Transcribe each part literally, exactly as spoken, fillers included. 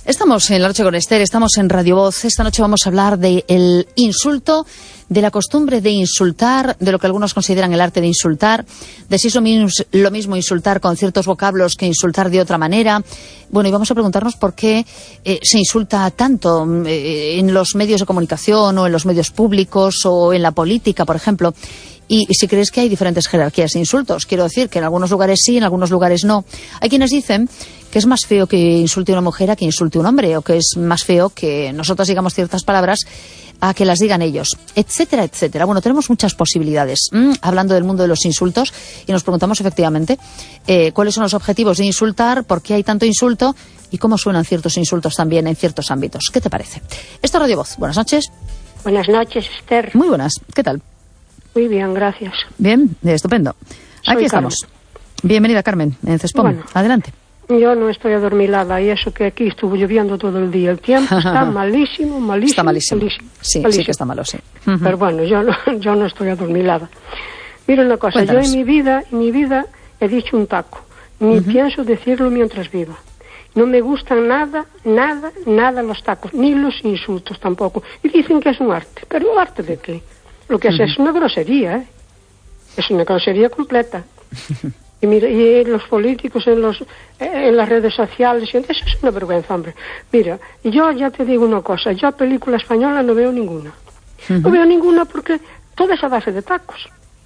Estamos en La Noche con Esther, estamos en Radio Voz. Esta noche vamos a hablar del insulto, de la costumbre de insultar, de lo que algunos consideran el arte de insultar, de si es lo mismo, lo mismo insultar con ciertos vocablos que insultar de otra manera. Bueno, y vamos a preguntarnos por qué eh, se insulta tanto eh, en los medios de comunicación o en los medios públicos o en la política, por ejemplo. Y si crees que hay diferentes jerarquías de insultos. Quiero decir que en algunos lugares sí, en algunos lugares no. Hay quienes dicen que es más feo que insulte una mujer a que insulte un hombre, o que es más feo que nosotros digamos ciertas palabras a que las digan ellos, etcétera, etcétera. Bueno, tenemos muchas posibilidades mm, hablando del mundo de los insultos, y nos preguntamos efectivamente eh, cuáles son los objetivos de insultar, por qué hay tanto insulto y cómo suenan ciertos insultos también en ciertos ámbitos. ¿Qué te parece? Esto es Radio Voz. Buenas noches. Buenas noches, Esther. Muy buenas. ¿Qué tal? Muy bien, gracias. Bien, estupendo. Soy Aquí estamos. Carmen. Bienvenida, Carmen, en Cespón. Bueno, adelante. Yo no estoy adormilada, y eso que aquí estuvo lloviendo todo el día. El tiempo está malísimo, malísimo. Está malísimo. malísimo sí, malísimo. sí que está malo, sí. Pero bueno, yo no, yo no estoy adormilada. Mira una cosa, Cuéntanos. yo en mi vida, en mi vida he dicho un taco. Ni uh-huh. pienso decirlo mientras viva. No me gustan nada, nada, nada los tacos, ni los insultos tampoco. Y dicen que es un arte. ¿Pero arte de qué? Lo que uh-huh. es es una grosería, ¿eh? Es una grosería completa. Y mira, y los políticos en los en las redes sociales, eso es una vergüenza, hombre. Mira, yo ya te digo una cosa, yo película española no veo ninguna. Uh-huh. No veo ninguna porque toda esa base de tacos.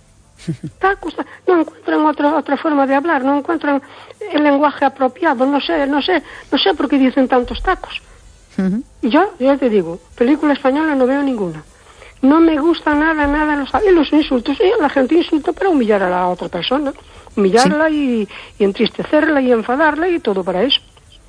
Tacos, no encuentran otra otra forma de hablar, no encuentran el lenguaje apropiado, no sé, no sé, no sé por qué dicen tantos tacos. Uh-huh. Y yo, yo te digo, película española no veo ninguna. No me gusta nada, nada los, y los insultos. Y la gente insulta para humillar a la otra persona. Humillarla sí. y, y entristecerla y enfadarla y todo para eso.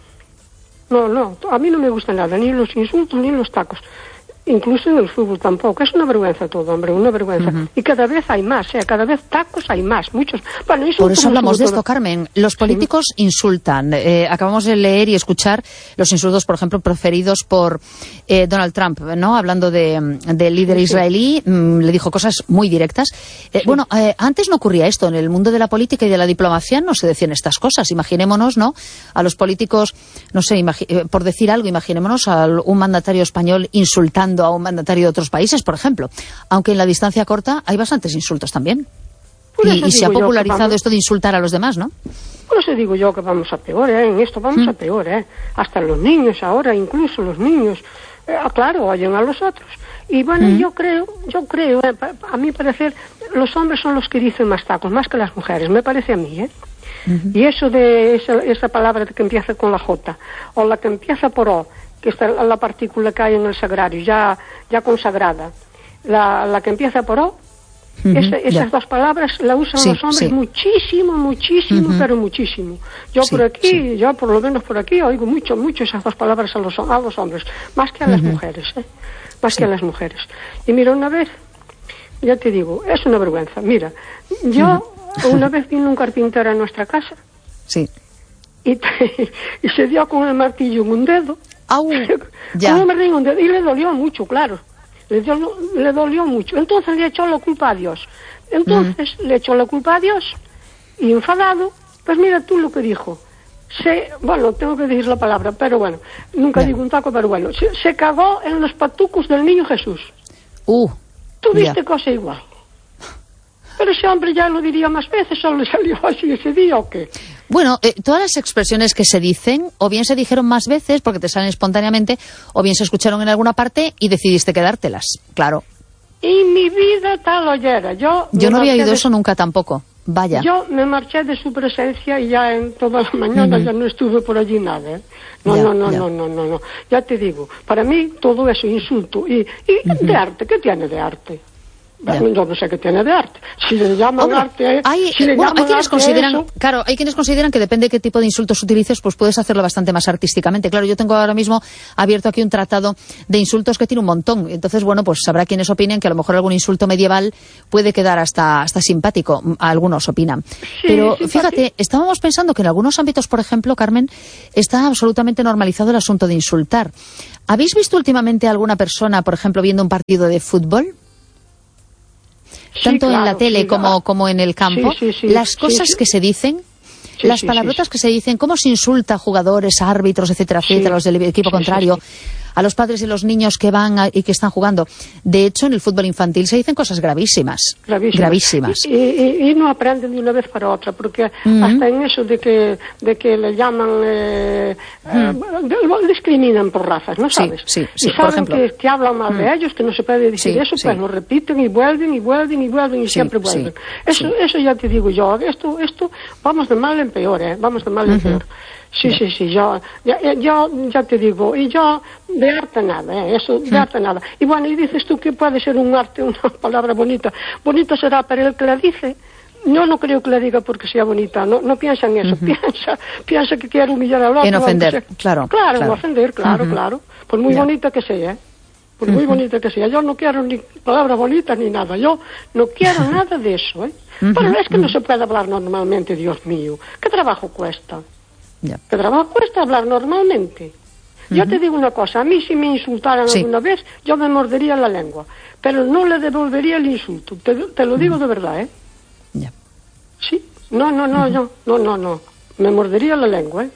No, no, a mí no me gusta nada, ni los insultos ni los tacos. Incluso en el fútbol tampoco. Es una vergüenza todo, hombre, una vergüenza. Uh-huh. Y cada vez hay más, ¿eh? Cada vez tacos hay más, muchos. Bueno, por eso hablamos de esto, Carmen. Los políticos sí. insultan. Eh, acabamos de leer y escuchar los insultos, por ejemplo, proferidos por eh, Donald Trump, ¿no? Hablando de, del líder sí. israelí, mmm, le dijo cosas muy directas. Eh, sí. Bueno, eh, antes no ocurría esto. En el mundo de la política y de la diplomacia no se decían estas cosas. Imaginémonos, ¿no? A los políticos, no sé, imagi- por decir algo, imaginémonos a un mandatario español insultando a un mandatario de otros países, por ejemplo. Aunque en la distancia corta hay bastantes insultos también. Y, y se ha popularizado vamos... esto de insultar a los demás, ¿no? Por eso digo yo que vamos a peor, ¿eh? En esto vamos ¿Mm? a peor, ¿eh? Hasta los niños ahora, incluso los niños, eh, claro, oyen a los otros. Y bueno, ¿Mm? yo creo, yo creo, eh, a mi parecer, los hombres son los que dicen más tacos, más que las mujeres, me parece a mí, ¿eh? Uh-huh. Y eso de esa, esa palabra que empieza con la J, o la que empieza por O, que es la partícula que hay en el sagrario, ya, ya consagrada. La, la que empieza por O, uh-huh, esa, esas yeah. dos palabras la usan sí, los hombres sí. muchísimo, muchísimo, uh-huh. pero muchísimo. Yo sí, por aquí, sí. yo por lo menos por aquí, oigo mucho, mucho esas dos palabras a los, a los hombres, más que a las uh-huh. mujeres, ¿eh? Más sí. que a las mujeres. Y mira, una vez, ya te digo, es una vergüenza. Mira, yo uh-huh. una vez vino un carpintero a nuestra casa sí. y, y se dio con el martillo en un dedo. Au, ya. Como me río, y le dolió mucho, claro. Le, dio, le dolió mucho. Entonces le echó la culpa a Dios. Entonces mm. le echó la culpa a Dios y enfadado, pues mira tú lo que dijo. Se, bueno, tengo que decir la palabra, pero bueno, nunca yeah. digo un taco, pero bueno. Se, se cagó en los patucos del niño Jesús. Uh, ¿Tuviste yeah. cosa igual? Pero ese hombre ya lo diría más veces, ¿solo le salió así ese día o qué? Bueno, eh, todas las expresiones que se dicen, o bien se dijeron más veces porque te salen espontáneamente, o bien se escucharon en alguna parte y decidiste quedártelas, claro. Y mi vida tal oyera. Yo, Yo no había oído de... eso nunca tampoco, vaya. Yo me marché de su presencia y ya en toda la mañana uh-huh. ya no estuve por allí nada, ¿eh? No, ya, no, no, ya. no, no, no, no. Ya te digo, para mí todo eso insulto. Y, y uh-huh. de arte, ¿qué tiene de arte? Bueno, yo no sé qué tiene de arte. Si le llaman Hombre, arte, hay, si le bueno, llaman hay quienes arte consideran, eso... claro, hay quienes consideran que depende de qué tipo de insultos utilices, pues puedes hacerlo bastante más artísticamente. Claro, yo tengo ahora mismo abierto aquí un tratado de insultos que tiene un montón. Entonces, bueno, pues habrá quienes opinen que a lo mejor algún insulto medieval puede quedar hasta, hasta simpático. Algunos opinan. Sí, pero simpático. Fíjate, estábamos pensando que en algunos ámbitos, por ejemplo, Carmen, está absolutamente normalizado el asunto de insultar. ¿Habéis visto últimamente a alguna persona, por ejemplo, viendo un partido de fútbol? Sí, tanto claro, en la tele sí, como, como en el campo, sí, sí, sí, las sí, cosas sí. que se dicen, Sí, las sí, palabrotas sí, sí. que se dicen, cómo se insulta a jugadores, árbitros, etcétera, etcétera, Sí. los del equipo Sí, contrario, sí, sí. a los padres y los niños que van a, y que están jugando. De hecho, en el fútbol infantil se dicen cosas gravísimas. Gravísimas. Gravísimas. Y, y, y no aprenden de una vez para otra, porque uh-huh. hasta en eso de que, de que le llaman, eh, uh-huh. eh, discriminan por razas, ¿no sabes? Sí, sí, sí, y saben que, que hablan mal uh-huh. de ellos, que no se puede decir sí, eso, sí. pues lo repiten y vuelven y vuelven y vuelven y sí, siempre vuelven. Sí, eso, sí. eso ya te digo yo, esto, esto, vamos de mal en peor, ¿eh? Vamos de mal en uh-huh. peor. Sí, sí, sí, yo, yo, yo ya te digo, y yo de arte nada, ¿eh? Eso, de arte nada. Y bueno, y dices tú que puede ser un arte, una palabra bonita. Bonita será para el que la dice. Yo no creo que la diga porque sea bonita, no, no piensa en eso, uh-huh. piensa, piensa que quiere humillar al otro. En ofender, claro. Claro, claro. en ofender, claro, uh-huh. claro. Por muy yeah. bonita que sea, ¿eh? Por muy uh-huh. bonita que sea. Yo no quiero ni palabras bonitas ni nada, yo no quiero nada de eso, ¿eh? Uh-huh. Pero es que uh-huh. no se puede hablar normalmente, Dios mío. ¿Qué trabajo cuesta? Yeah. ¿Qué trabajo cuesta hablar normalmente? Uh-huh. Yo te digo una cosa, a mí si me insultaran sí. alguna vez, yo me mordería la lengua, pero no le devolvería el insulto, te, te lo digo uh-huh. de verdad, ¿eh? Yeah. Sí, no, no, no, uh-huh. no, no, no, no, me mordería la lengua, ¿eh?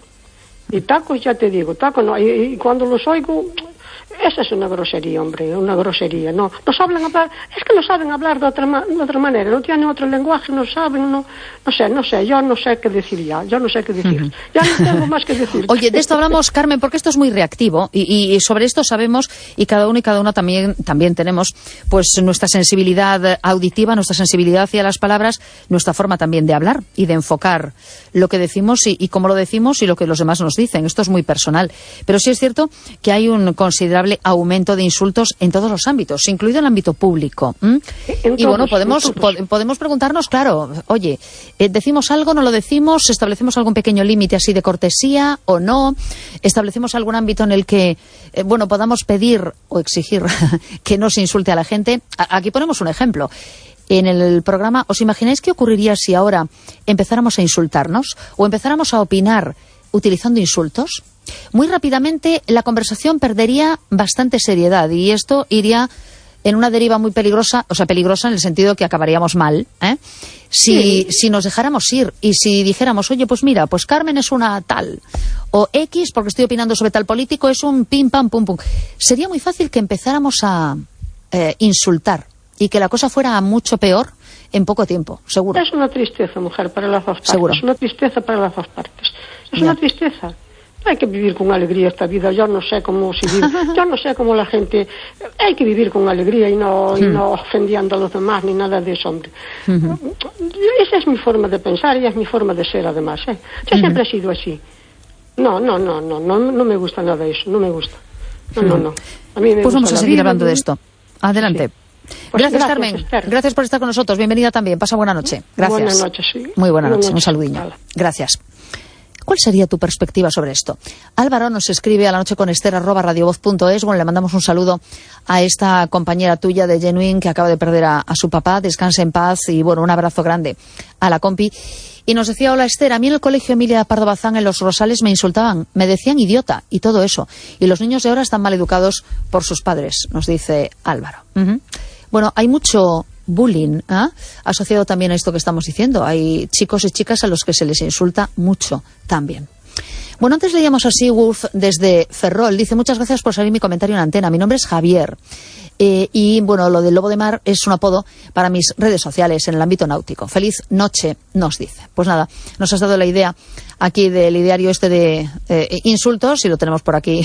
Y tacos, ya te digo, tacos no, y, y cuando los oigo, esa es una grosería, hombre, una grosería, no, no saben hablar, es que no saben hablar de otra, de otra manera, no tienen otro lenguaje, no saben, no, no sé, no sé, yo no sé qué decir ya, yo no sé qué decir, uh-huh. ya no tengo más que decir. Oye, de esto hablamos, Carmen, porque esto es muy reactivo y, y sobre esto sabemos y cada uno y cada una también, también tenemos pues nuestra sensibilidad auditiva, nuestra sensibilidad hacia las palabras, nuestra forma también de hablar y de enfocar lo que decimos y, y cómo lo decimos y lo que los demás nos dicen, esto es muy personal, pero sí es cierto que hay un considerable aumento de insultos en todos los ámbitos, incluido el ámbito público. ¿Mm? Y bueno, podemos po podemos preguntarnos, claro, oye, eh, ¿decimos algo, no lo decimos? ¿Establecemos algún pequeño límite así de cortesía o no? ¿Establecemos algún ámbito en el que, eh, bueno, podamos pedir o exigir que no se insulte a la gente? A aquí ponemos un ejemplo. En el programa, ¿os imagináis qué ocurriría si ahora empezáramos a insultarnos o empezáramos a opinar utilizando insultos? Muy rápidamente la conversación perdería bastante seriedad y esto iría en una deriva muy peligrosa, o sea, peligrosa en el sentido que acabaríamos mal, ¿eh? Si, sí. si nos dejáramos ir y si dijéramos, oye, pues mira, pues Carmen es una tal, o X, porque estoy opinando sobre tal político, es un pim, pam, pum, pum. Sería muy fácil que empezáramos a eh, insultar y que la cosa fuera mucho peor en poco tiempo, seguro. Es una tristeza, mujer, para las dos partes. Seguro. Es una tristeza para las dos partes. Es ya. una tristeza. Hay que vivir con alegría esta vida. Yo no sé cómo se vive. Yo no sé cómo la gente... Hay que vivir con alegría y no, y no ofendiendo a los demás ni nada de eso, hombre. Uh-huh. Esa es mi forma de pensar y es mi forma de ser, además, ¿eh? Yo uh-huh. siempre he sido así. No, no, no, no, no, no me gusta nada eso. No me gusta. No, uh-huh. no, no. A mí me pues gusta vamos a seguir vida, hablando ¿no? de esto. Adelante. Sí. Pues gracias, gracias, Carmen. Esther. Gracias por estar con nosotros. Bienvenida también. Pasa buena noche. Gracias. Buenas noches, sí. Muy buena Buenas noche. noches. Un saludiño. Vale. Gracias. ¿Cuál sería tu perspectiva sobre esto? Álvaro nos escribe a la noche con Esther arroba radiovoz punto es. Bueno, le mandamos un saludo a esta compañera tuya de Genuine que acaba de perder a, a su papá. Descanse en paz y, bueno, un abrazo grande a la compi. Y nos decía, hola Esther, a mí en el colegio Emilia Pardo Bazán en Los Rosales me insultaban, me decían idiota y todo eso. Y los niños de ahora están mal educados por sus padres, nos dice Álvaro. Uh-huh. Bueno, hay mucho bullying, ¿eh? asociado también a esto que estamos diciendo. Hay chicos y chicas a los que se les insulta mucho también. Bueno, antes leíamos a Seawolf desde Ferrol. Dice, muchas gracias por salir mi comentario en antena. Mi nombre es Javier. Eh, y, bueno, lo del lobo de mar es un apodo para mis redes sociales en el ámbito náutico. Feliz noche, nos dice. Pues nada, nos has dado la idea aquí del ideario este de eh, insultos, y lo tenemos por aquí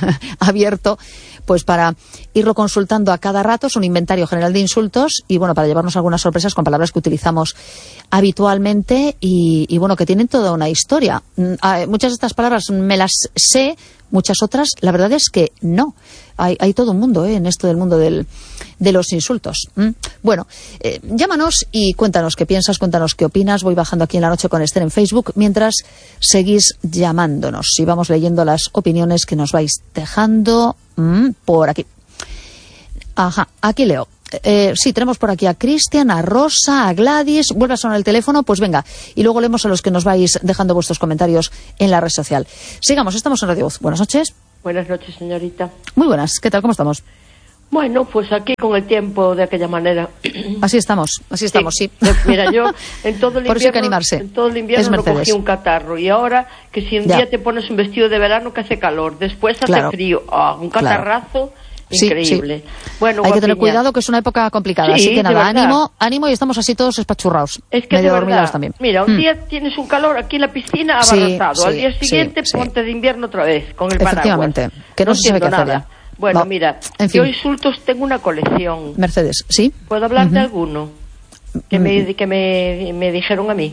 abierto, pues para irlo consultando a cada rato. Es un inventario general de insultos y, bueno, para llevarnos algunas sorpresas con palabras que utilizamos habitualmente y, y bueno, que tienen toda una historia. Muchas de estas palabras me las sé, muchas otras, la verdad es que no. Hay, hay todo un mundo ¿eh? en esto del mundo del, de los insultos. ¿Mm? Bueno, eh, llámanos y cuéntanos qué piensas, cuéntanos qué opinas. Voy bajando aquí en La Noche con Esther en Facebook mientras seguís llamándonos y vamos leyendo las opiniones que nos vais dejando mm, por aquí. Ajá, aquí leo. Eh, sí, tenemos por aquí a Cristian, a Rosa, a Gladys. Vuelve a sonar el teléfono, pues venga. Y luego leemos a los que nos vais dejando vuestros comentarios en la red social. Sigamos, estamos en Radio Voz. Buenas noches. Buenas noches, señorita. Muy buenas, ¿qué tal? ¿Cómo estamos? Bueno, pues aquí con el tiempo de aquella manera. Así estamos, así estamos, sí. sí. Mira, yo en todo el Por eso hay que invierno, animarse. en todo el invierno no cogí un catarro. Y ahora que si un ya. día te pones un vestido de verano que hace calor, después hace claro. frío, oh, un catarrazo claro. increíble. Sí, sí. Bueno, hay guapiña. que tener cuidado que es una época complicada, sí, así que nada, verdad. ánimo, ánimo y estamos así todos espachurrados. Es que medio de dormidos verdad, también. Mira, un mm. día tienes un calor aquí en la piscina abarrotado, sí, sí, al día siguiente sí, ponte sí. de invierno otra vez con el paraguas. Efectivamente, que no, no se sabe qué hacer ya. Bueno, no. mira, en fin. yo insultos tengo una colección. Mercedes, ¿sí? ¿Puedo hablar uh-huh. de alguno? Que, me, que me, me dijeron a mí.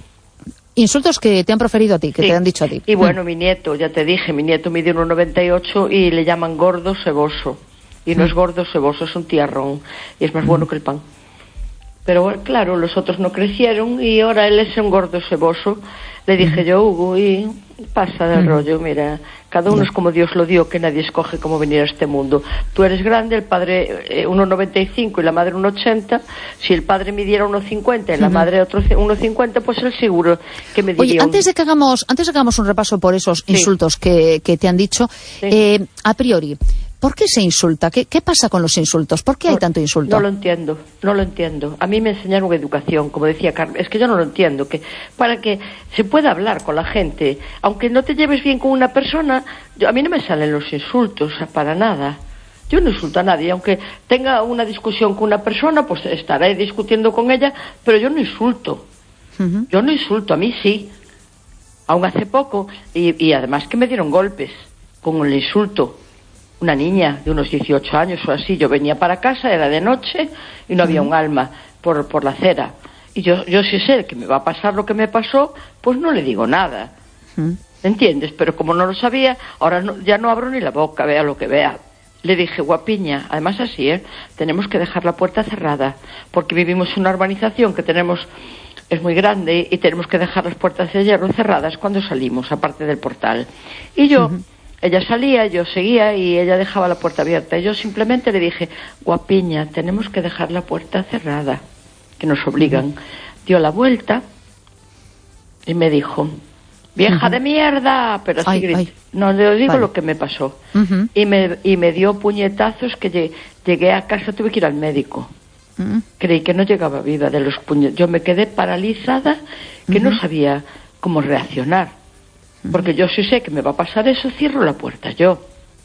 Insultos que te han proferido a ti, que sí. te han dicho a ti. Y bueno, mm. mi nieto, ya te dije, mi nieto mide uno noventa y ocho y le llaman gordo ceboso. Y no mm. es gordo ceboso, es un tiarrón. Y es más mm. bueno que el pan. Pero claro, los otros no crecieron y ahora él es un gordo ceboso. Le dije mm. yo, Hugo, y pasa del mm. rollo, mira, cada uno mm. es como Dios lo dio, que nadie escoge cómo venir a este mundo. Tú eres grande, el padre eh, uno noventa y cinco y la madre uno ochenta. Si el padre midiera uno cincuenta y la mm. madre otro uno cincuenta, pues él seguro que me diría. Oye, antes de que hagamos, antes de que hagamos un repaso por esos sí. insultos que, que te han dicho, sí. eh, a priori, ¿por qué se insulta? ¿Qué, ¿Qué pasa con los insultos? ¿Por qué no, hay tanto insulto? No lo entiendo, no lo entiendo. A mí me enseñaron educación, como decía Carmen. Es que yo no lo entiendo. Que para que se pueda hablar con la gente, aunque no te lleves bien con una persona, yo, a mí no me salen los insultos, para nada. Yo no insulto a nadie. Aunque tenga una discusión con una persona, pues estaré discutiendo con ella, pero yo no insulto. Uh-huh. Yo no insulto, a mí sí. Aún hace poco, y, y además que me dieron golpes con el insulto. Una niña de unos dieciocho años o así, yo venía para casa, era de noche y no había un alma por, por la acera. Y yo, yo sí sé que me va a pasar lo que me pasó, pues no le digo nada. ¿Entiendes? Pero como no lo sabía, ahora no, ya no abro ni la boca, vea lo que vea. Le dije, guapiña, además así, ¿eh? Tenemos que dejar la puerta cerrada, porque vivimos en una urbanización que tenemos, es muy grande y tenemos que dejar las puertas de hierro cerradas cuando salimos, aparte del portal. Y yo... Uh-huh. Ella salía, yo seguía y ella dejaba la puerta abierta. Y yo simplemente le dije, guapiña, tenemos que dejar la puerta cerrada, que nos obligan. Uh-huh. Dio la vuelta y me dijo, vieja uh-huh. de mierda, pero así grité. No le digo vale. Lo que me pasó. Uh-huh. Y me y me dio puñetazos que llegué, llegué a casa, tuve que ir al médico. Uh-huh. Creí que no llegaba viva de los puñetazos. Yo me quedé paralizada, que uh-huh. no sabía cómo reaccionar. Porque yo sí sé que me va a pasar eso, cierro la puerta yo.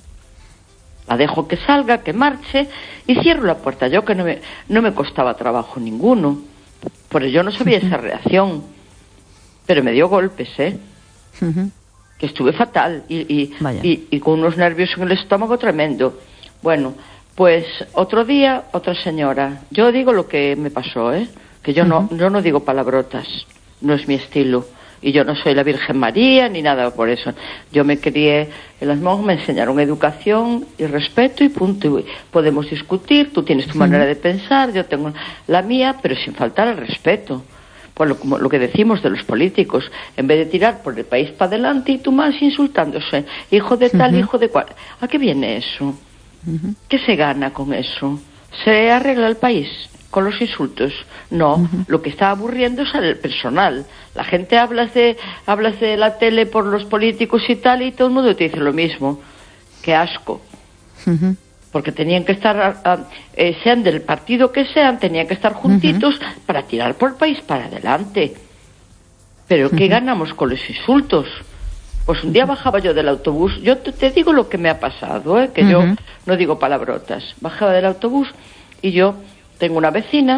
La dejo que salga, que marche, y cierro la puerta yo, que no me, no me costaba trabajo ninguno. Porque yo no sabía uh-huh. esa reacción. Pero me dio golpes, ¿eh? Uh-huh. Que estuve fatal, y, y, y, y con unos nervios en el estómago tremendo. Bueno, pues otro día, otra señora. Yo digo lo que me pasó, ¿eh? Que yo, uh-huh. no, yo no digo palabrotas, no es mi estilo. Y yo no soy la Virgen María ni nada por eso. Yo me crié en las monjas, me enseñaron educación y respeto y punto. Y podemos discutir, tú tienes tu sí. manera de pensar, yo tengo la mía, pero sin faltar al respeto. Por lo, como lo que decimos de los políticos, en vez de tirar por el país para adelante y tú más insultándose, hijo de tal, uh-huh. hijo de cual. ¿A qué viene eso? Uh-huh. ¿Qué se gana con eso? ¿Se arregla el país con los insultos? No, uh-huh. lo que está aburriendo es al personal. La gente habla de, habla de la tele por los políticos y tal, y todo el mundo te dice lo mismo. Qué asco. Uh-huh. Porque tenían que estar, a, a, eh, sean del partido que sean, tenían que estar juntitos uh-huh. para tirar por el país para adelante. Pero ¿qué uh-huh. ganamos con los insultos? Pues un día bajaba yo del autobús, yo te, te digo lo que me ha pasado, ¿eh? Que uh-huh. yo no digo palabrotas. Bajaba del autobús y yo tengo una vecina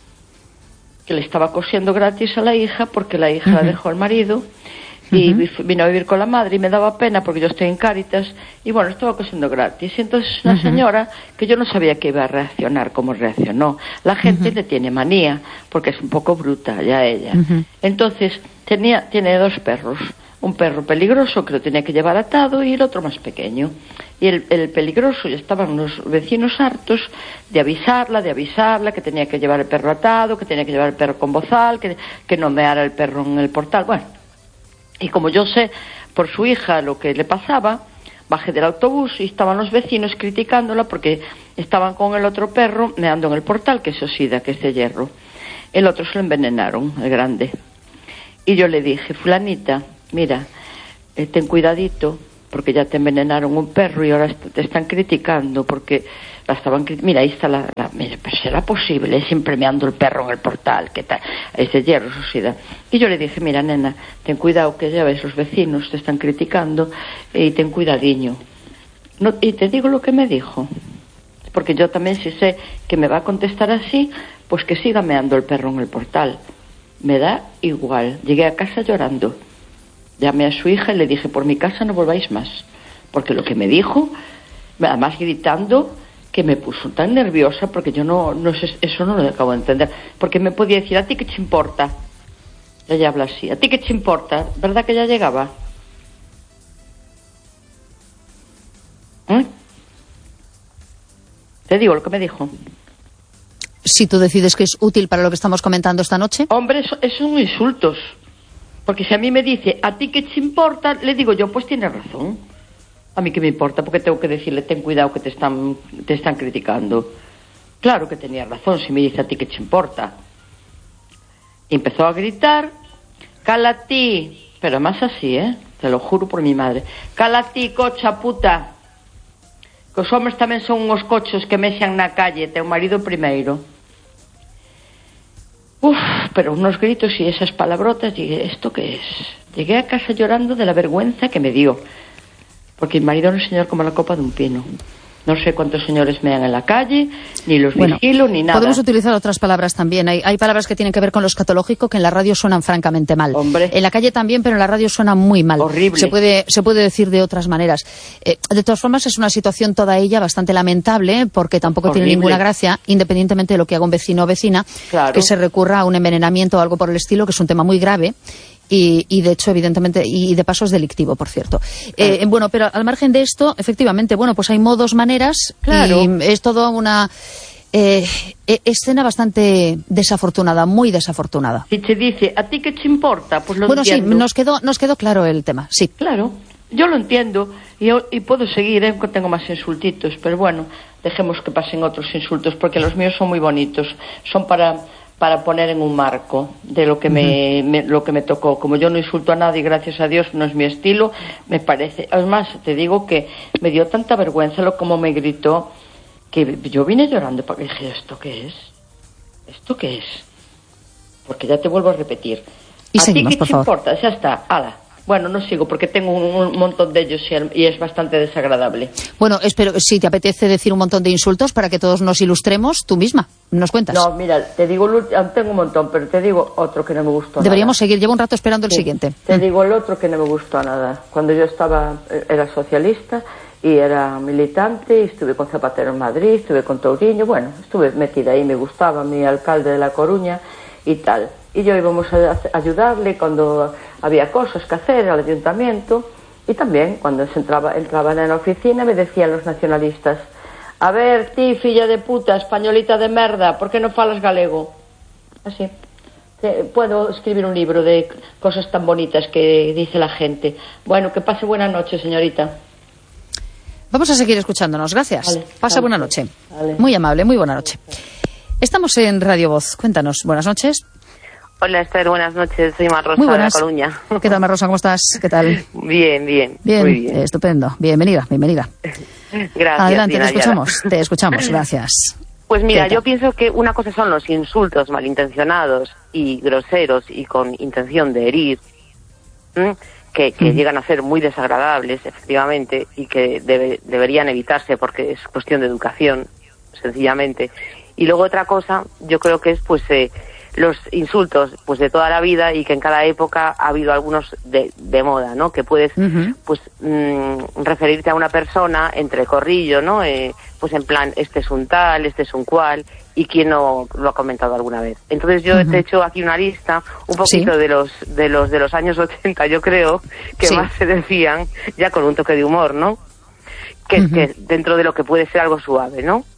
que le estaba cosiendo gratis a la hija porque la hija uh-huh. la dejó el marido y uh-huh. vino a vivir con la madre y me daba pena porque yo estoy en Cáritas y bueno, estaba cosiendo gratis. Y entonces una uh-huh. señora que yo no sabía que iba a reaccionar como reaccionó. La gente uh-huh. le tiene manía porque es un poco bruta ya ella. Uh-huh. Entonces tenía tiene dos perros. Un perro peligroso que lo tenía que llevar atado y el otro más pequeño. Y el, el peligroso, ya estaban los vecinos hartos de avisarla, de avisarla, que tenía que llevar el perro atado, que tenía que llevar el perro con bozal, que, que no meara el perro en el portal. Bueno, y como yo sé por su hija lo que le pasaba, bajé del autobús y estaban los vecinos criticándola porque estaban con el otro perro meando en el portal, que es osida, que es de hierro. El otro se lo envenenaron, el grande. Y yo le dije, fulanita, mira, eh, ten cuidadito, porque ya te envenenaron un perro y ahora te están criticando porque la estaban crit- mira, ahí está la, la mira, pero será posible, siempre me ando el perro en el portal, ¿qué tal? Es de hierro, suicida. Y yo le dije, mira, nena, ten cuidado que ya ves, los vecinos te están criticando y ten cuidadiño. No, y te digo lo que me dijo, porque yo también si sé que me va a contestar así, pues que siga meando el perro en el portal. Me da igual. Llegué a casa llorando. Llamé a su hija y le dije, por mi casa no volváis más. Porque lo que me dijo, además gritando, que me puso tan nerviosa, porque yo no, no sé, eso no lo acabo de entender. Porque me podía decir, ¿a ti qué te importa? Ella habla así, ¿a ti qué te importa? ¿Verdad que ya llegaba? ¿Eh? Te digo lo que me dijo. Si tú decides que es útil para lo que estamos comentando esta noche. Hombre, eso, eso son insultos. Porque si a mí me dice, ¿a ti qué te importa? Le digo yo, pues tienes razón. A mí qué me importa, porque tengo que decirle, ten cuidado que te están, te están criticando. Claro que tenía razón, si me dice, ¿a ti qué te importa? Y empezó a gritar, cala ti, pero más así, ¿eh? Te lo juro por mi madre. Cala ti, cocha puta. Que os hombres tamén son uns cochos que mexan na calle, teu marido primeiro. Uf, pero unos gritos y esas palabrotas, dije, ¿esto qué es? Llegué a casa llorando de la vergüenza que me dio, porque mi marido no es señor como la copa de un pino. No sé cuántos señores mean en la calle, ni los bueno, vigilo, ni nada. Podemos utilizar otras palabras también. Hay, hay palabras que tienen que ver con lo escatológico que en la radio suenan francamente mal. Hombre. En la calle también, pero en la radio suena muy mal. Horrible. Se puede, se puede decir de otras maneras. Eh, de todas formas, es una situación toda ella bastante lamentable, porque tampoco Horrible. tiene ninguna gracia, independientemente de lo que haga un vecino o vecina, Claro. que se recurra a un envenenamiento o algo por el estilo, que es un tema muy grave. Y, y de hecho, evidentemente, y de paso es delictivo, por cierto. Claro. Eh, bueno, pero al margen de esto, efectivamente, bueno, pues hay modos, maneras, Claro. y es todo una eh, escena bastante desafortunada, muy desafortunada. Si te dice, ¿a ti qué te importa? Pues lo Bueno, entiendo. sí, nos quedó, nos quedó claro el tema, sí. Claro, yo lo entiendo y, yo- y puedo seguir, ¿eh? Que tengo más insultitos, pero bueno, dejemos que pasen otros insultos porque los míos son muy bonitos, son para para poner en un marco de lo que me, me lo que me tocó. Como yo no insulto a nadie, gracias a Dios, no es mi estilo, me parece. Además, te digo que me dio tanta vergüenza lo como me gritó que yo vine llorando porque dije, ¿esto qué es? ¿Esto qué es? Porque ya te vuelvo a repetir. Y ¿A seguimos, ti qué por te favor. importa? Ya está, ala. Bueno, no sigo porque tengo un, un montón de ellos y, el- y es bastante desagradable. Bueno, espero, si te apetece decir un montón de insultos para que todos nos ilustremos, tú misma, nos cuentas. No, mira, te digo, el ulti- tengo un montón, pero te digo otro que no me gustó Deberíamos nada. seguir, llevo un rato esperando el Sí, siguiente. Te digo el otro que no me gustó nada. Cuando yo estaba, era socialista y era militante, y estuve con Zapatero en Madrid, estuve con Touriño, bueno, estuve metida ahí, me gustaba mi alcalde de La Coruña y tal. Y yo íbamos a a ayudarle cuando había cosas que hacer al ayuntamiento, y también cuando se entraba, entraban en la oficina me decían los nacionalistas, a ver, ti, filla de puta, españolita de merda, ¿por qué no falas galego? Así. Te- Puedo escribir un libro de cosas tan bonitas que dice la gente. Bueno, que pase buena noche, señorita. Vamos a seguir escuchándonos, gracias. Vale, Pasa vale. buena noche. Vale. Muy amable, muy buena noche. Estamos en Radio Voz, cuéntanos, buenas noches. Hola Esther, buenas noches, soy Mar Rosa Muy de La buenas. Coruña. ¿Qué tal, Marrosa? ¿Cómo estás? ¿Qué tal? Bien, bien, Bien, muy bien. eh, estupendo. Bienvenida, bienvenida. Gracias. Adelante, te Diana, escuchamos, te escuchamos, gracias. Pues mira, ¿Qué tal? yo pienso que una cosa son los insultos malintencionados y groseros y con intención de herir, ¿m? que, que Mm. llegan a ser muy desagradables, efectivamente, y que debe- deberían evitarse porque es cuestión de educación, sencillamente. Y luego otra cosa, yo creo que es pues eh, los insultos pues de toda la vida y que en cada época ha habido algunos de, de moda, ¿no? Que puedes Ujú. pues mm, referirte a una persona entre corrillo, ¿no? Eh, pues en plan, este es un tal, este es un cual, y quién no lo ha comentado alguna vez. Entonces yo Ujú. te he hecho aquí una lista un poquito Sí. de los de los de los años ochenta, yo creo, que Sí. más se decían, ya con un toque de humor, ¿no? Que, Ujú. que dentro de lo que puede ser algo suave, ¿no?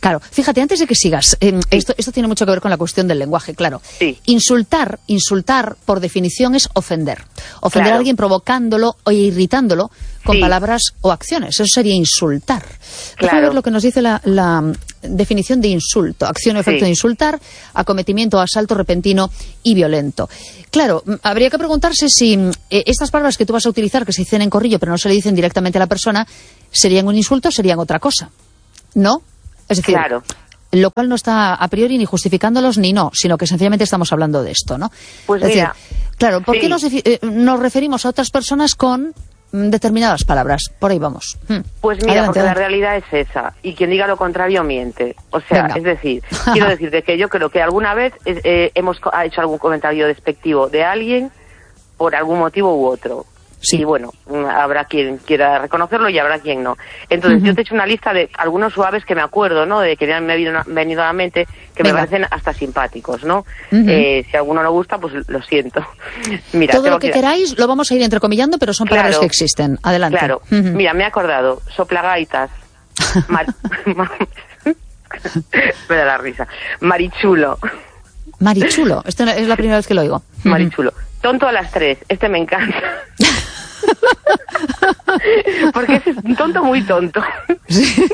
Claro, fíjate, antes de que sigas, eh, sí. esto, esto tiene mucho que ver con la cuestión del lenguaje, claro. Sí. Insultar, insultar, por definición, es ofender. Ofender claro. a alguien provocándolo o irritándolo con sí. palabras o acciones. Eso sería insultar. Claro. Déjame ver lo que nos dice la, la definición de insulto. Acción o efecto sí. de insultar, acometimiento, asalto repentino y violento. Claro, habría que preguntarse si eh, estas palabras que tú vas a utilizar, que se dicen en corrillo, pero no se le dicen directamente a la persona, ¿serían un insulto o serían otra cosa? ¿No? Es decir, claro. lo cual no está a priori ni justificándolos ni no, sino que sencillamente estamos hablando de esto, ¿no? Pues es mira, decir, claro, ¿por sí. qué nos, eh, nos referimos a otras personas con mm, determinadas palabras? Por ahí vamos. Hmm. Pues mira, adelante, porque adelante. La realidad es esa, y quien diga lo contrario miente. O sea, Venga. es decir, quiero decirte que yo creo que alguna vez eh, hemos hecho algún comentario despectivo de alguien por algún motivo u otro. Sí. Y bueno, habrá quien quiera reconocerlo y habrá quien no. Entonces, uh-huh. yo te he hecho una lista de algunos suaves que me acuerdo, ¿no? De que me han venido a la mente, que Venga. me parecen hasta simpáticos, ¿no? Uh-huh. Eh, si a alguno no gusta, pues lo siento. Mira, todo lo que, que queráis lo vamos a ir entrecomillando, pero son palabras claro, que existen. Adelante. Claro. Uh-huh. Mira, me he acordado. Soplagaitas. Mar... me da la risa. Marichulo. Marichulo. Esta es la primera vez que lo oigo. Marichulo. Tonto a las tres. Este me encanta. Porque es un tonto muy tonto. Sí.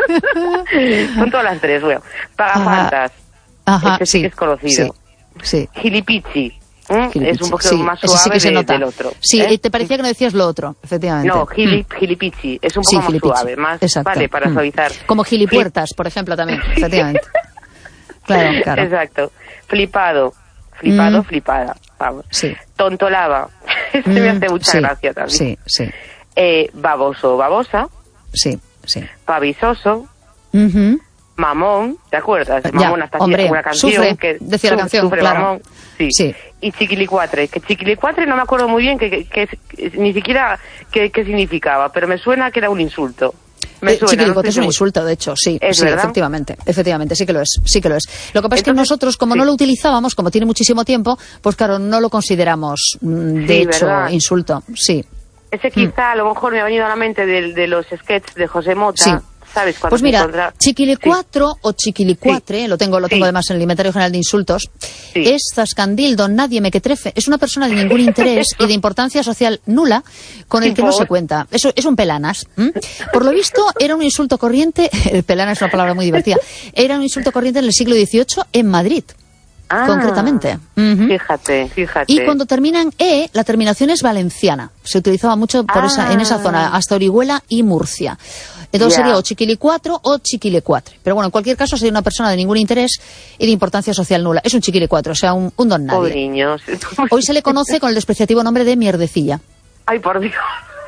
Tonto a las tres, bueno. Pagafantas. Ajá, este sí que es conocido. Sí. sí. Gilipichi. ¿eh? Es un poquito sí, más suave sí que se de, nota. del otro. Sí, ¿eh? te parecía que no decías lo otro, efectivamente. No, gili, mm. gilipichi. Es un poco sí, más suave, más Exacto. vale para mm. suavizar. Como gilipuertas, por ejemplo, también, efectivamente. Claro, claro. Exacto. Flipado. Flipado, mm. flipada. Vamos. Sí. Tontolaba. Este mm, me hace mucha sí, gracia también. Sí, sí. Eh, baboso, babosa. Sí, sí. Pavisoso. Uh-huh. Mamón, ¿te acuerdas? Ya, Mamón hasta hombre, una canción sufre, que decía la canción, sufre claro. Mamón. Sí. sí. Y chiquilicuatre, que chiquilicuatre no me acuerdo muy bien que, que, que, que ni siquiera qué significaba, pero me suena que era un insulto. Me eh, suena, chiquilicuatre no es un insulto, de hecho, sí, ¿Es sí, verdad? efectivamente, efectivamente, sí que lo es, sí que lo es. Lo que pasa Entonces, es que nosotros, como sí. no lo utilizábamos, como tiene muchísimo tiempo, pues claro, no lo consideramos, de sí, hecho, ¿verdad? insulto, sí. Ese quizá mm. a lo mejor me ha venido a la mente de, de los sketches de José Mota. Sí. ¿Sabes? Pues mira, encuentra... chiquilicuatro sí. o chiquilicuatre, sí. lo tengo lo tengo sí. además en el Inventario General de Insultos, sí. es zascandildo, nadie me que trefe, es una persona de ningún interés y de importancia social nula con el que no se cuenta. Eso es un pelanas. ¿m? Por lo visto, era un insulto corriente, el pelanas es una palabra muy divertida, era un insulto corriente en el siglo dieciocho en Madrid. Ah, concretamente. Uh-huh. Fíjate, fíjate. Y cuando termina en E, la terminación es valenciana. Se utilizaba mucho por ah. esa, en esa zona, hasta Orihuela y Murcia. Entonces yeah. sería o chiquilicuatro o chiquilecuatre. Pero bueno, en cualquier caso sería una persona de ningún interés y de importancia social nula. Es un chiquilicuatro, o sea, un, un don nadie. Pobriños. Hoy se le conoce con el despreciativo nombre de mierdecilla. Ay, por Dios.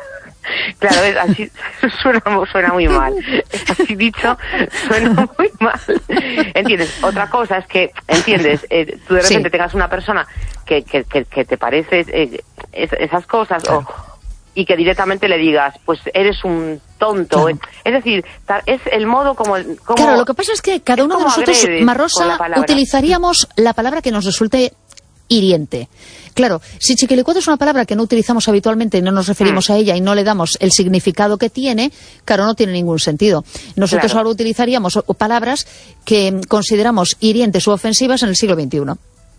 Claro, es así suena, suena muy mal. Así dicho, suena muy mal. ¿Entiendes? Otra cosa es que, ¿entiendes? Eh, tú de repente sí. tengas una persona que, que, que, que te parece eh, es, esas cosas claro. o, y que directamente le digas, pues eres un tonto. Claro. Es decir, es el modo como, como... Claro, lo que pasa es que cada uno de nosotros, Marrosa, utilizaríamos la palabra que nos resulte hiriente. Claro, si chiquilicuatre es una palabra que no utilizamos habitualmente y no nos referimos mm. a ella y no le damos el significado que tiene, claro, no tiene ningún sentido. Nosotros claro. ahora utilizaríamos palabras que consideramos hirientes u ofensivas en el siglo veintiuno.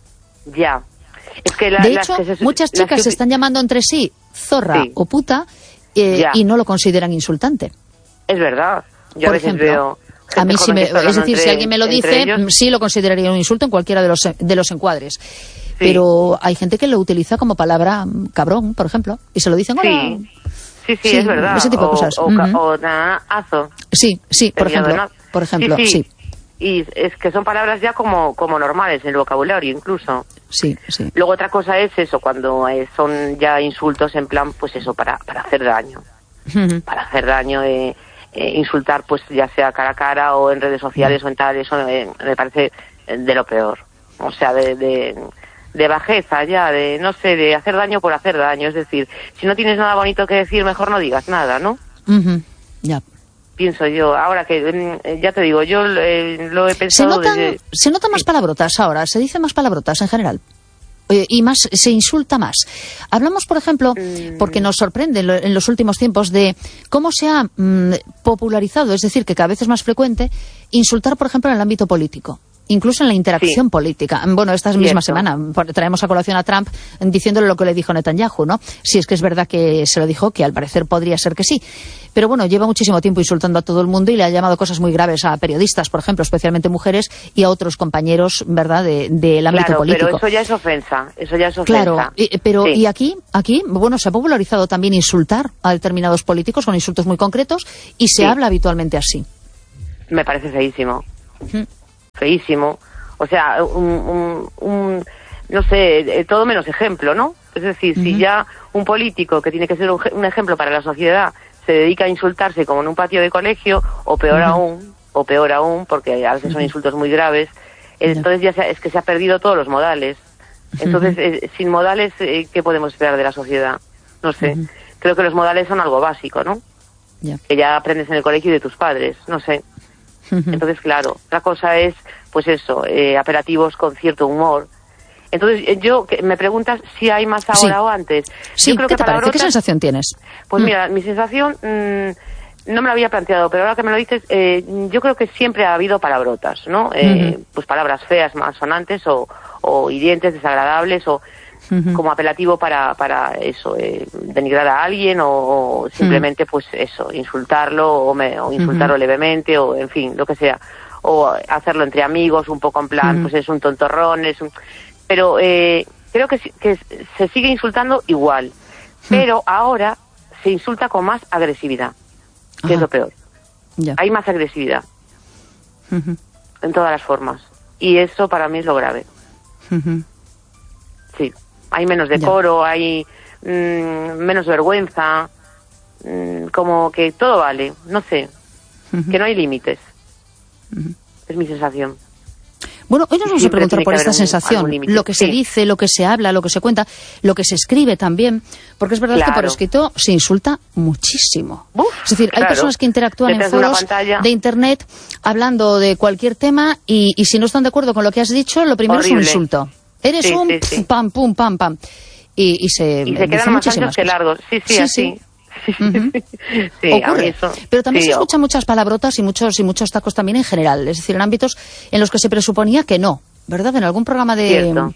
Ya. Es que la, de hecho, que se, muchas chicas que... se están llamando entre sí zorra sí. o puta eh, y no lo consideran insultante. Es verdad. Yo Por a veces ejemplo, veo... A mí sí me, es decir, entre, si alguien me lo dice, ellos. sí lo consideraría un insulto en cualquiera de los, de los encuadres. Sí. Pero hay gente que lo utiliza como palabra cabrón, por ejemplo, y se lo dicen, hola. Sí, sí, sí, sí es verdad. Ese tipo o, de cosas. O, uh-huh. o naazo. Sí, sí, por ejemplo, na... por ejemplo, sí, sí. sí. Y es que son palabras ya como, como normales en el vocabulario, incluso. Sí, sí. Luego otra cosa es eso, cuando eh, son ya insultos en plan, pues eso, para, para hacer daño. Uh-huh. Para hacer daño, eh, eh, insultar, pues ya sea cara a cara o en redes sociales uh-huh. o en tal, eso eh, me parece de lo peor. O sea, de... de de bajeza ya, de, no sé, de hacer daño por hacer daño. Es decir, si no tienes nada bonito que decir, mejor no digas nada, ¿no? Uh-huh. Ya. Pienso yo. Ahora que, ya te digo, yo eh, lo he pensado... Se notan, desde... se notan más palabrotas ahora, se dice más palabrotas en general. Eh, y más se insulta más. Hablamos, por ejemplo, mm. porque nos sorprende lo, en los últimos tiempos de cómo se ha mm, popularizado, es decir, que cada vez es más frecuente insultar, por ejemplo, en el ámbito político. Incluso en la interacción sí. política. Bueno, esta misma Cierto. semana traemos a colación a Trump diciéndole lo que le dijo Netanyahu, ¿no? Si es que es verdad que se lo dijo, que al parecer podría ser que sí. Pero bueno, lleva muchísimo tiempo insultando a todo el mundo y le ha llamado cosas muy graves a periodistas, por ejemplo, especialmente mujeres, y a otros compañeros, ¿verdad?, del de, de ámbito claro, político. Pero eso ya es ofensa, eso ya es ofensa. Claro, y, pero sí. y aquí, aquí, bueno, se ha popularizado también insultar a determinados políticos con insultos muy concretos y se sí. habla habitualmente así. Me parece feísimo. Uh-huh. Feísimo. O sea, un, un, un, no sé, todo menos ejemplo, ¿no? Es decir, uh-huh. si ya un político que tiene que ser un, un ejemplo para la sociedad se dedica a insultarse como en un patio de colegio, o peor uh-huh. aún, o peor aún, porque a veces uh-huh. son insultos muy graves, entonces ya se, es que se ha perdido todos los modales. Entonces, uh-huh. eh, sin modales, eh, ¿qué podemos esperar de la sociedad? No sé. Uh-huh. Creo que los modales son algo básico, ¿no? Yeah. Que ya aprendes en el colegio y de tus padres, no sé. Entonces, claro, la cosa es, pues eso, eh, apelativos con cierto humor. Entonces, eh, yo, que, me preguntas si hay más ahora sí. o antes. Sí, yo creo ¿qué que te parece? ¿Qué sensación tienes? Pues mm. mira, mi sensación, mmm, no me lo había planteado, pero ahora que me lo dices, eh, yo creo que siempre ha habido palabrotas, ¿no? Eh, uh-huh. Pues palabras feas, malsonantes o, o hirientes, desagradables o... Uh-huh. como apelativo para para eso, eh, denigrar a alguien o, o simplemente uh-huh. pues eso, insultarlo o, me, o insultarlo uh-huh. levemente o en fin, lo que sea, o hacerlo entre amigos un poco en plan, uh-huh. pues es un tontorrón, es un... pero eh, creo que, que se sigue insultando igual, uh-huh. pero ahora se insulta con más agresividad, que uh-huh. es lo peor. Yeah. Hay más agresividad uh-huh. en todas las formas y eso para mí es lo grave. Uh-huh. Sí. Hay menos decoro, ya. hay mmm, menos vergüenza, mmm, como que todo vale, no sé, uh-huh. que no hay límites. Uh-huh. Es mi sensación. Bueno, hoy nos vamos a preguntar por esta un, sensación, lo que sí. se dice, lo que se habla, lo que se cuenta, lo que se escribe también, porque es verdad claro. que por escrito se insulta muchísimo. Uf, es decir, claro. hay personas que interactúan en foros de internet hablando de cualquier tema y, y si no están de acuerdo con lo que has dicho, lo primero Horrible. es un insulto. Eres sí, un sí, sí. pam, pum, pam, pam. Y, y se, y se quedan más anchos que largos. Sí, sí, sí. así. Sí. Uh-huh. sí, ocurre. Eso, Pero también sí, se escuchan muchas palabrotas y muchos y muchos tacos también en general. Es decir, en ámbitos en los que se presuponía que no, ¿verdad? En algún programa de... Cierto.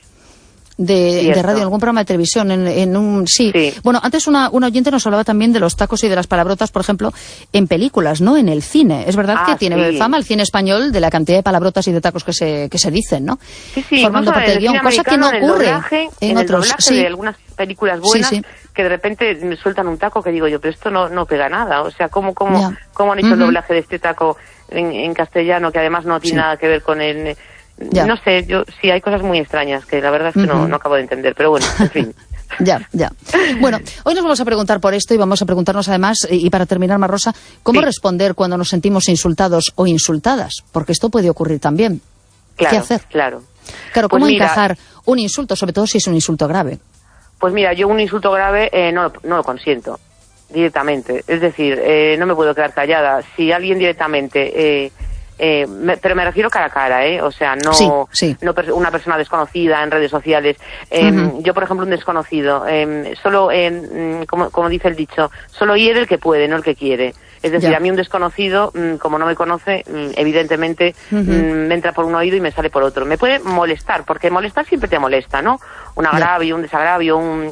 De, de radio, en algún programa de televisión, en, en un... Sí. sí. Bueno, antes una, una oyente nos hablaba también de los tacos y de las palabrotas, por ejemplo, en películas, ¿no? En el cine. Es verdad ah, que tiene sí. fama el cine español de la cantidad de palabrotas y de tacos que se, que se dicen, ¿no? Sí, sí. Formando parte del guión, cosa que no en ocurre doblaje, en, en otros... el doblaje sí. de algunas películas buenas, sí, sí. que de repente me sueltan un taco que digo yo, pero esto no, no pega nada. O sea, ¿cómo, cómo, yeah. cómo han hecho uh-huh. el doblaje de este taco en, en castellano, que además no tiene sí. nada que ver con el... Ya. No sé, yo sí hay cosas muy extrañas que la verdad es que uh-huh. no, no acabo de entender, pero bueno, en fin. Ya, ya. Bueno, hoy nos vamos a preguntar por esto y vamos a preguntarnos además, y para terminar, Marrosa, ¿cómo sí. responder cuando nos sentimos insultados o insultadas? Porque esto puede ocurrir también. Claro, ¿Qué hacer? Claro. Claro, ¿cómo pues mira, encajar un insulto, sobre todo si es un insulto grave? Pues mira, yo un insulto grave eh, no, no lo consiento directamente. Es decir, eh, no me puedo quedar callada. Si alguien directamente... Eh, Eh, me, pero me refiero cara a cara, ¿eh? O sea, no, sí, sí. no per, una persona desconocida en redes sociales. Eh, uh-huh. Yo, por ejemplo, un desconocido, eh, solo, eh, como, como dice el dicho, solo hiere el que puede, no el que quiere. Es decir, ya. a mí un desconocido, como no me conoce, evidentemente uh-huh. me entra por un oído y me sale por otro. Me puede molestar, porque molestar siempre te molesta, ¿no? Un agravio, ya. un desagravio, un,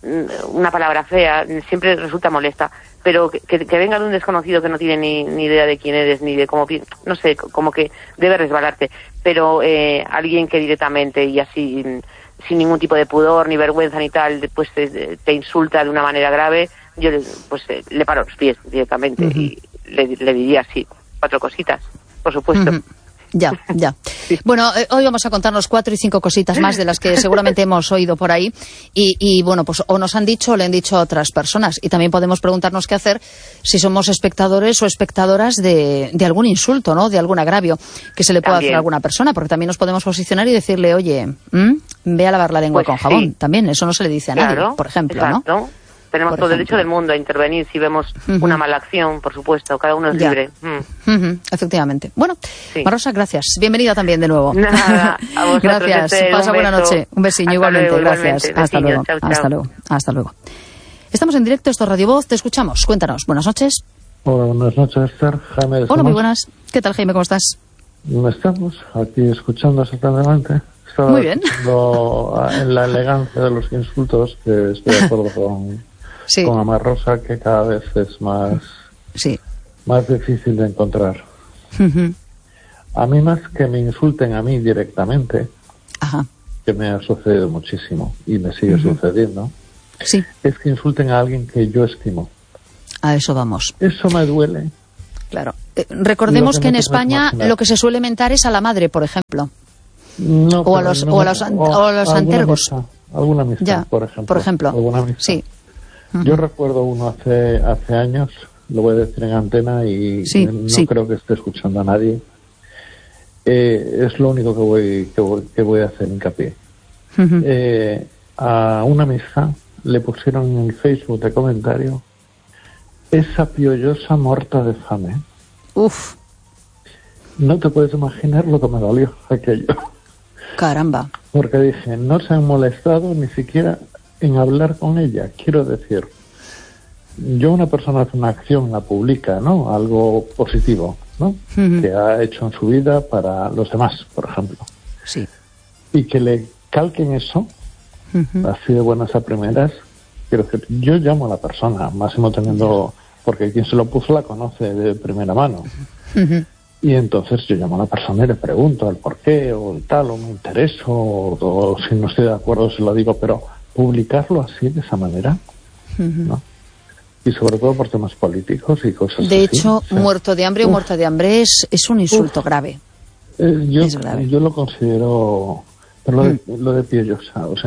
una palabra fea, siempre resulta molesta. Pero que, que, que venga de un desconocido que no tiene ni, ni idea de quién eres, ni de cómo... No sé, como que debe resbalarte. Pero eh, alguien que directamente y así, sin ningún tipo de pudor, ni vergüenza, ni tal, pues te, te insulta de una manera grave, yo pues le paro los pies directamente uh-huh. y le, le diría así, cuatro cositas, por supuesto. Uh-huh. Ya, ya. Sí. Bueno, eh, hoy vamos a contarnos cuatro y cinco cositas más de las que seguramente hemos oído por ahí y, y bueno, pues o nos han dicho o le han dicho a otras personas y también podemos preguntarnos qué hacer si somos espectadores o espectadoras de, de algún insulto, ¿no? De algún agravio que se le pueda hacer a alguna persona, porque también nos podemos posicionar y decirle, oye, ¿m? ve a lavar la lengua pues con jabón. Sí. También, eso no se le dice a claro, nadie, por ejemplo, exacto. ¿no? Tenemos por todo el ejemplo. derecho del mundo a intervenir si vemos uh-huh. una mala acción, por supuesto, cada uno es ya. libre. Mm. Uh-huh. Efectivamente. Bueno, sí. Marrosa, gracias. Bienvenida también de nuevo. Nada, a vosotros, gracias. Esther, Pasa buena noche. Un besillo Hasta igualmente. Luego, gracias. Igualmente. Hasta Besiños. luego. Chao, chao. Hasta luego. Hasta luego. Estamos en directo, esto es Radio Voz, te escuchamos. Cuéntanos. Buenas noches. Hola, buenas noches, Esther. Jaime. Hola, muy buenas. ¿Qué tal, Jaime? ¿Cómo estás? Estamos aquí escuchando atentamente. Estaba Muy bien. En la elegancia de los insultos, que estoy de acuerdo con, sí. con Amar Rosa, que cada vez es más, sí. más difícil de encontrar. Uh-huh. A mí, más que me insulten a mí directamente, Ajá. que me ha sucedido muchísimo y me sigue uh-huh. sucediendo, sí. es que insulten a alguien que yo estimo. A eso vamos. Eso me duele. Claro. Eh, recordemos que, que en España lo que se suele mentar es a la madre, por ejemplo. No, o, a los, no, o a los, o o a los antergos. Amistad, alguna amistad, ya, por ejemplo. Por ejemplo. Alguna amistad. Sí. Uh-huh. Yo recuerdo uno hace hace años, lo voy a decir en antena y sí, no sí. creo que esté escuchando a nadie. Eh, es lo único que voy, que voy, que voy a hacer hincapié. Uh-huh. Eh, a una amistad le pusieron en el Facebook de comentario: esa piollosa morta de fame. Uf. No te puedes imaginar lo que me dolió aquello. Caramba. Porque dije, no se han molestado ni siquiera en hablar con ella. Quiero decir, yo una persona hace una acción, la publica, ¿no? Algo positivo, ¿no? Uh-huh. Que ha hecho en su vida para los demás, por ejemplo. Sí. Y que le calquen eso, uh-huh. así de buenas a primeras. Quiero decir, yo llamo a la persona, máximo teniendo... porque quien se lo puso la conoce de primera mano. Uh-huh. Y entonces yo llamo a la persona y le pregunto el por qué, o el tal, o me intereso, o, o si no estoy de acuerdo se lo digo, pero publicarlo así, de esa manera, uh-huh. ¿no? Y sobre todo por temas políticos y cosas de así. De hecho, o sea, muerto de hambre uf. o muerta de hambre es, es un insulto uf. grave. Eh, yo, es grave. Yo lo considero, pero lo de, mm. lo de piollosa, o sea,